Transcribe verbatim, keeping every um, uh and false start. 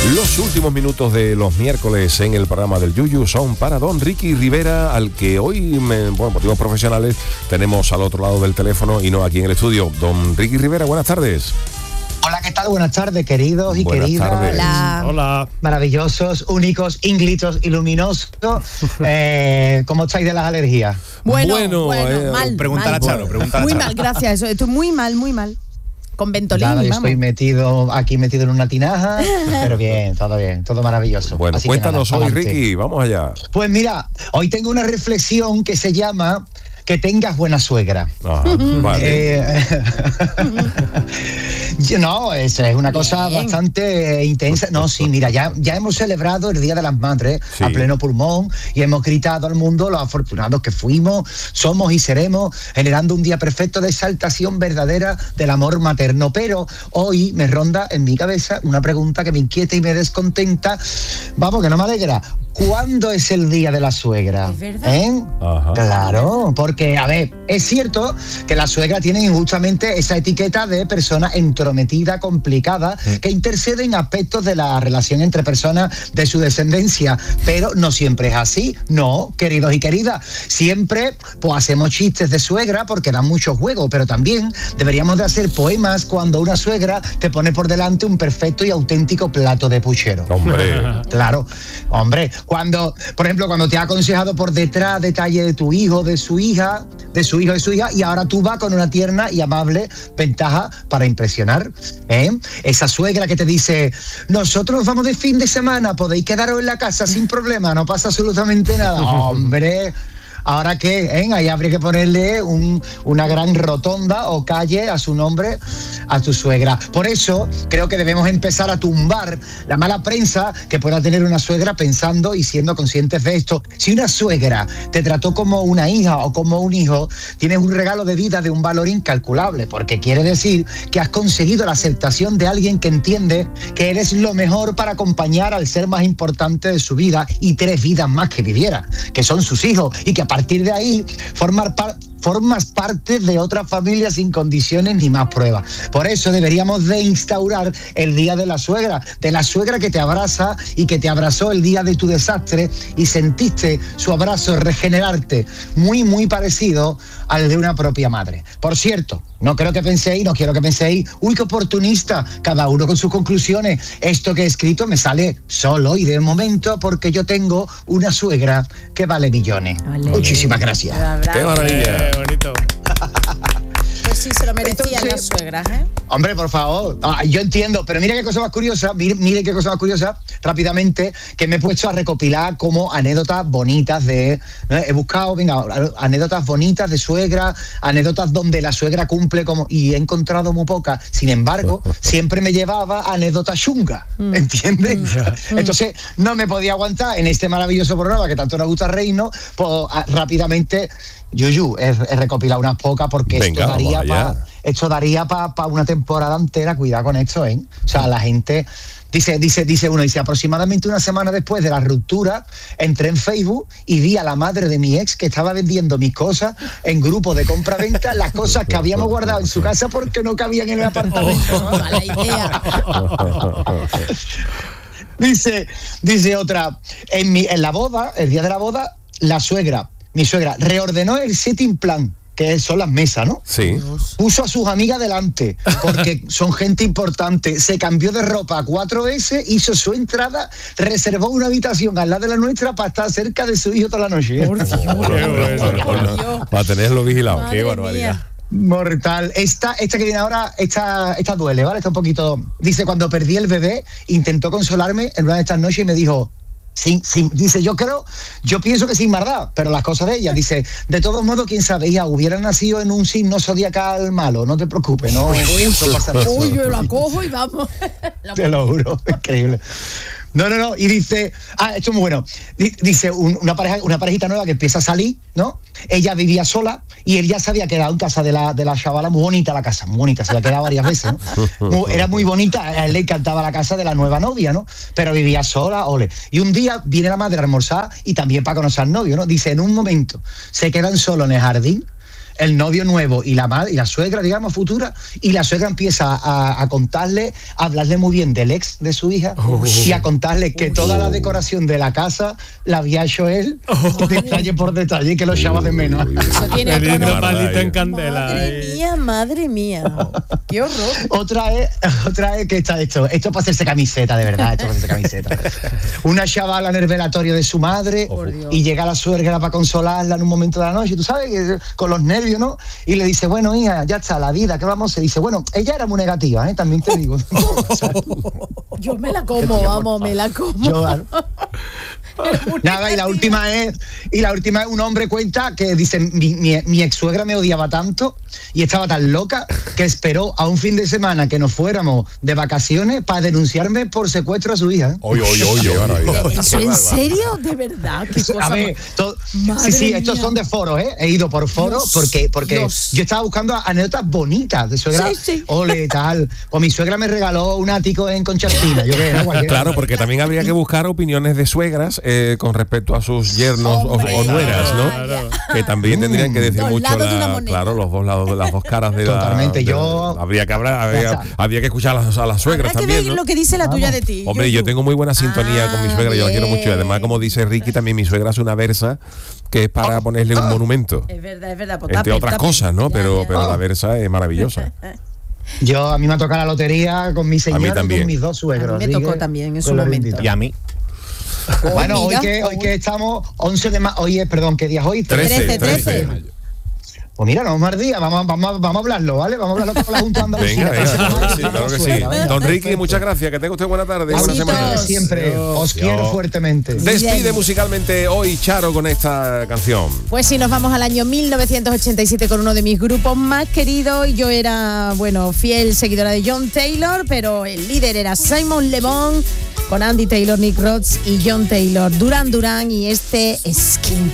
Los últimos minutos de los miércoles en el programa del Yuyu son para don Ricky Rivera, al que hoy, me, por motivos profesionales, tenemos al otro lado del teléfono y no aquí en el estudio. Don Ricky Rivera, buenas tardes. Hola, ¿qué tal? Buenas tardes, queridos y Buenas queridas. tardes. Hola. Hola. Maravillosos, únicos, ínglitos y luminosos. Eh, ¿Cómo estáis de las alergias? Bueno, Bueno, bueno, eh, mal. Pregúntale mal. a Charo, pregúntale a Muy Charo. mal, gracias. Eso, estoy muy mal, muy mal. Con Ventolin, Nada, yo vamos. estoy metido aquí metido en una tinaja, pero bien, todo bien, todo maravilloso. Bueno, Así que cuéntanos nada, hoy, adelante. Ricky, vamos allá. Pues mira, hoy tengo una reflexión que se llama que tengas buena suegra. Ajá, vale. Eh, yo- no, es, es una cosa Bien. bastante intensa. No, sí, mira, ya, ya hemos celebrado el Día de las Madres Sí. a pleno pulmón y hemos gritado al mundo los afortunados que fuimos, somos y seremos, generando un día perfecto de exaltación verdadera del amor materno. Pero hoy me ronda en mi cabeza una pregunta que me inquieta y me descontenta. Vamos, que no me alegra. ¿Cuándo es el Día de la Suegra? ¿Es verdad? ¿Eh? Ajá. Claro, porque, a ver, es cierto que la suegra tiene injustamente esa etiqueta de persona entrometida, complicada, que intercede en aspectos de la relación entre personas de su descendencia, pero no siempre es así, no, queridos y queridas. Siempre, pues, hacemos chistes de suegra porque dan mucho juego, pero también deberíamos de hacer poemas cuando una suegra te pone por delante un perfecto y auténtico plato de puchero. Hombre. Claro, hombre, cuando, por ejemplo, cuando te ha aconsejado por detrás detalle de tu hijo, de su hija, de su hijo, de su hija, y ahora tú vas con una tierna y amable ventaja para impresionar, ¿eh? Esa suegra que te dice, nosotros vamos de fin de semana, podéis quedaros en la casa sin problema, no pasa absolutamente nada. Hombre, ¿ahora qué? ¿Eh? Ahí habría que ponerle un- una gran rotonda o calle a su nombre, a tu suegra. Por eso creo que debemos empezar a tumbar la mala prensa que pueda tener una suegra pensando y siendo conscientes de esto. Si una suegra te trató como una hija o como un hijo, tienes un regalo de vida de un valor incalculable, porque quiere decir que has conseguido la aceptación de alguien que entiende que eres lo mejor para acompañar al ser más importante de su vida y tres vidas más que viviera, que son sus hijos, y que a partir de ahí formar par- formas parte de otra familia sin condiciones ni más pruebas. Por eso deberíamos de instaurar el Día de la Suegra, de la suegra que te abraza y que te abrazó el día de tu desastre y sentiste su abrazo regenerarte, muy, muy parecido al de una propia madre. Por cierto, no creo que penséis, no quiero que penséis, uy, qué oportunista, cada uno con sus conclusiones. Esto que he escrito me sale solo y de momento porque yo tengo una suegra que vale millones. Vale. Muchísimas gracias. Qué maravilla. Eh, bonito. Pues sí, se lo merecían Entonces- las suegras, ¿eh? Hombre, por favor, ah, yo entiendo, pero mire qué cosa más curiosa, mire, mire qué cosa más curiosa, rápidamente, que me he puesto a recopilar como anécdotas bonitas de, ¿no? He buscado, venga, anécdotas bonitas de suegra, anécdotas donde la suegra cumple como, y he encontrado muy pocas, sin embargo, siempre me llevaba a anécdotas chungas, ¿entiendes? Entonces, no me podía aguantar en este maravilloso programa que tanto nos gusta reírnos, pues a- rápidamente, Yuyu, he, he recopilado unas pocas porque Venga, esto daría vamos allá. para esto daría para pa una temporada entera. Cuidado con esto, ¿eh? O sea, la gente dice, dice, dice uno, dice aproximadamente una semana después de la ruptura, entré en Facebook y vi a la madre de mi ex que estaba vendiendo mis cosas en grupo de compra-venta, las cosas que habíamos guardado en su casa porque no cabían en el apartamento. Oh, mala idea. Dice, dice otra, en, mi, en la boda, el día de la boda, la suegra, mi suegra, reordenó el setting plan, que son las mesas, ¿no? Sí. Puso a sus amigas delante, porque son gente importante. Se cambió de ropa a cuatro veces, hizo su entrada, reservó una habitación al lado de la nuestra para estar cerca de su hijo toda la noche. Qué bueno. Para tenerlo vigilado. Madre Qué barbaridad. mía. Mortal. Esta, esta que viene ahora, esta, esta duele, ¿vale? Está un poquito. Dice, cuando perdí el bebé, intentó consolarme en una de estas noches y me dijo. Sin, sin, dice, yo creo, yo pienso que sin maldad, pero las cosas de ella, dice, de todos modos, quién sabe, ya hubiera nacido en un signo zodiacal malo, no te preocupes, no, no pasa nada. Uy, yo la cojo y vamos. Te lo juro, increíble. No, no, no, y dice, ah, esto es muy bueno. Di- Dice, un- una pareja, una parejita nueva que empieza a salir, ¿no? Ella vivía sola y él ya se había quedado en casa de la, de la chavala, muy bonita la casa, muy bonita, se había quedado varias veces, ¿no? Muy- era muy bonita, a él le encantaba la casa de la nueva novia, ¿no? Pero vivía sola, ole. Y un día viene la madre a almorzar y también para conocer al novio, ¿no? Dice, en un momento se quedan solos en el jardín, el novio nuevo y la madre, y la suegra, digamos, futura, y la suegra empieza a, a contarle, a hablarle muy bien del ex de su hija oh. y a contarle que toda la decoración de la casa la había hecho él, oh. detalle por detalle, y que lo echaba de menos. Eso tiene otro palito en candela. Madre mía, madre mía. Qué horror. Otra es, otra es que está esto, esto es para hacerse camiseta, de verdad, esto es para hacerse camiseta. Una chavala en el velatorio de su madre oh. y llega la suegra para consolarla en un momento de la noche, tú sabes, que, con los nervios, ¿no? Y le dice, bueno, hija, ya está, la vida, ¿qué vamos a hacer? Dice, bueno, ella era muy negativa, ¿eh? También te digo. Yo me la como, vamos, me la como. Yo, nada, y la última es, y la última es un hombre cuenta que dice, mi, mi, mi ex suegra me odiaba tanto y estaba tan loca que esperó a un fin de semana que nos fuéramos de vacaciones para denunciarme por secuestro a su hija. Oye, oye, oye, ¿eso en serio? ¿De verdad? ¿Qué cosa a ver, to, sí, sí, estos mía. son de foros, ¿eh? He ido por foros Dios, porque, porque Dios. yo estaba buscando anécdotas bonitas de suegra. Sí, sí. Ole, tal. O mi suegra me regaló un ático en Conchartina. Yo creo, ¿no? Claro, porque también habría que buscar opiniones de suegras eh, con respecto a sus yernos o, o nueras, ¿no? Claro. Que también tendrían que decir dos mucho la, claro, los dos lados de las dos caras de Totalmente, la, yo de, habría que hablar, habría, habría que escuchar a las, a las suegras Habrá también, que ver ¿no? lo que dice la Vamos. tuya de ti. Hombre, yo, yo tengo muy buena sintonía ah, con mi suegra, bien. yo la quiero mucho y además, como dice Ricky, también mi suegra hace una versa que es para ponerle un monumento. Es verdad, es verdad. Pues, entre tape, otras tape. cosas, ¿no? Ya, pero, ya. pero la versa es maravillosa. Yo, a mí me ha tocado la lotería con mi señora y con mis dos suegros. A mí me tocó también en su momento. Y a mí. Bueno, hoy que, hoy que estamos once de mayo, hoy es, perdón, ¿qué día es hoy? trece, trece. Pues mira, no vamos más día, vamos, vamos, vamos a hablarlo, ¿vale? Vamos a hablarlo con la Junta de Andalucía. Venga, venga, sí, claro que sí. Don Ricky, muchas gracias, que tenga usted buena tarde, buena semana. Siempre, Dios, os quiero Dios. fuertemente. Despide Bien. musicalmente hoy Charo con esta canción. Pues sí, nos vamos al año mil novecientos ochenta y siete con uno de mis grupos más queridos. Yo era, bueno, fiel seguidora de John Taylor, pero el líder era Simon Le Bon, con Andy Taylor, Nick Rhodes y John Taylor, Duran Duran y este Skin